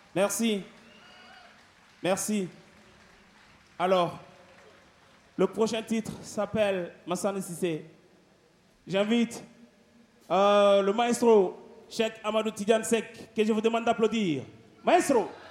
Merci. Merci. Alors, le prochain titre s'appelle Massane Sissé. J'invite le maestro Cheikh Amadou Tidiane Seck, que je vous demande d'applaudir. Maestro!